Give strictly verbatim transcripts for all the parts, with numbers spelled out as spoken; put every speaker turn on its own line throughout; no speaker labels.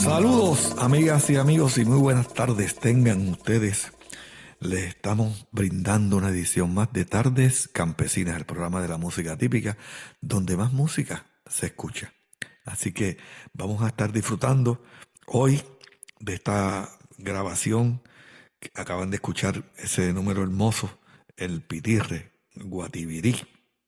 Saludos, amigas y amigos, y muy buenas tardes tengan ustedes. Les estamos brindando una edición más de Tardes Campesinas, el programa de la música típica, donde más música se escucha. Así que vamos a estar disfrutando hoy de esta grabación. Que acaban de escuchar ese número hermoso, el Pitirre, Guatibirí.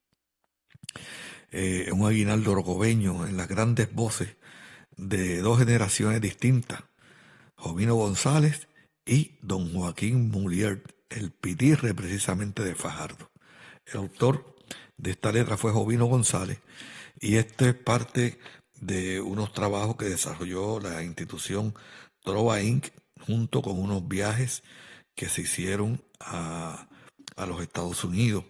Eh, un aguinaldo rocobeño en las grandes voces de dos generaciones distintas, Jovino González y don Joaquín Mulier, el Pitirre precisamente de Fajardo. El autor de esta letra fue Jovino González y este es parte de unos trabajos que desarrolló la institución Trova incorporated junto con unos viajes que se hicieron a, a los Estados Unidos,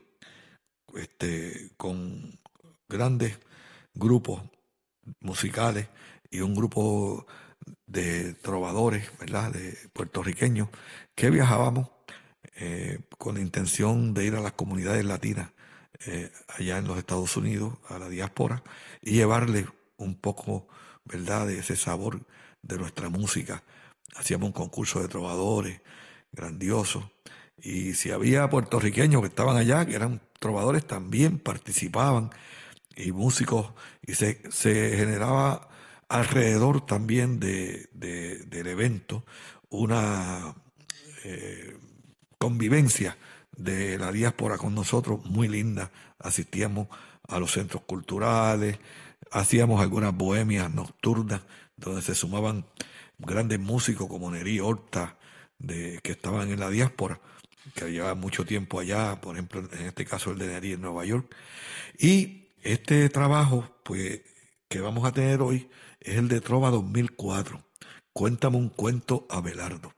este, con grandes grupos musicales y un grupo de trovadores, ¿verdad?, de puertorriqueños que viajábamos eh, con la intención de ir a las comunidades latinas eh, allá en los Estados Unidos, a la diáspora, y llevarles un poco, ¿verdad?, de ese sabor de nuestra música. Hacíamos un concurso de trovadores grandioso, y si había puertorriqueños que estaban allá, que eran trovadores, también participaban, y músicos, y se, se generaba alrededor también de, de, del evento una eh, convivencia de la diáspora con nosotros muy linda. Asistíamos a los centros culturales, hacíamos algunas bohemias nocturnas donde se sumaban grandes músicos como Nerí Horta, de, que estaban en la diáspora, que llevaban mucho tiempo allá, por ejemplo, en este caso el de Nerí en Nueva York. Y este trabajo, pues, que vamos a tener hoy es el de Trova dos mil cuatro. Cuéntame un cuento, Abelardo.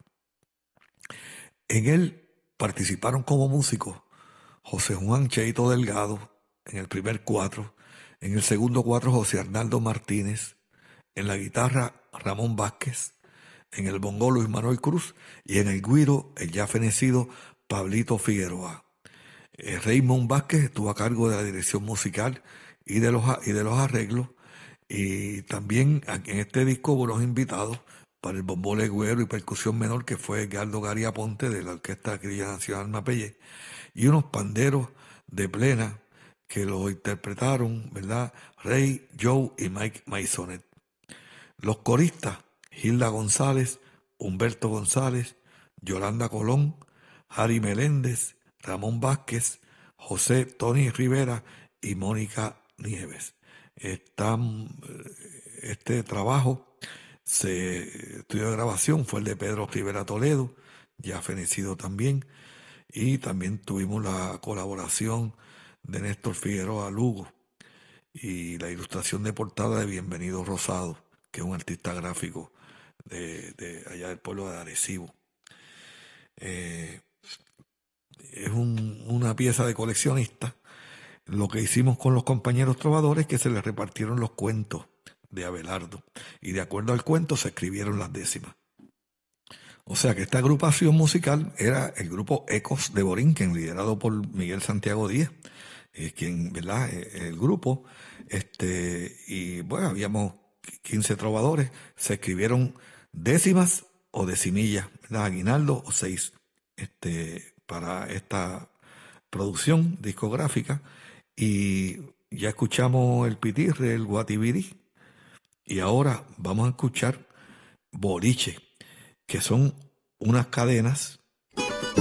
En él participaron como músicos José Juan Cheito Delgado en el primer cuatro, en el segundo cuatro José Arnaldo Martínez, en la guitarra Ramón Vázquez, en el bongo Luis Manuel Cruz y en el güiro el ya fenecido Pablito Figueroa. Eh, Raymond Vázquez estuvo a cargo de la dirección musical y de los, y de los arreglos, y también en este disco hubo los invitados para el bombo legüero y percusión menor, que fue Edgardo Garía Ponte de la Orquesta Crilla Nacional Mapellé, y unos panderos de plena que lo interpretaron, ¿verdad?, Ray, Joe y Mike Maisonet. Los coristas, Hilda González, Humberto González, Yolanda Colón, Harry Meléndez, Ramón Vázquez, José Tony Rivera y Mónica Nieves. Están, este trabajo, se, estudio de grabación fue el de Pedro Rivera Toledo, ya fenecido también, y también tuvimos la colaboración de Néstor Figueroa Lugo y la ilustración de portada de Bienvenido Rosado, que es un artista gráfico de, de allá del pueblo de Arecibo. Eh, es un, una pieza de coleccionista. Lo que hicimos con los compañeros trovadores es que se les repartieron los cuentos de Abelardo, y de acuerdo al cuento se escribieron las décimas. O sea que esta agrupación musical era el grupo Ecos de Borinquen, liderado por Miguel Santiago Díaz, eh, quien, ¿verdad?, eh, el grupo, este, y bueno, habíamos quince trovadores, se escribieron décimas o decimillas, ¿verdad?, aguinaldo o seis, este, para esta producción discográfica. Y ya escuchamos el Pitirre, el Guatibirí, y ahora vamos a escuchar Boliche, que son unas cadenas